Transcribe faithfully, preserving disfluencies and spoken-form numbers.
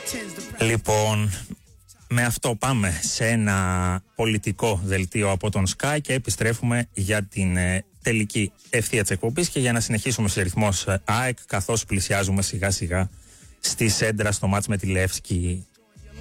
Λοιπόν, με αυτό πάμε σε ένα πολιτικό δελτίο από τον Sky και επιστρέφουμε για την ε, τελική ευθεία της εκπομπής και για να συνεχίσουμε σε ρυθμός ΑΕΚ, καθώς πλησιάζουμε σιγά σιγά στη Σέντρα στο μάτς με τη Λεύσκη.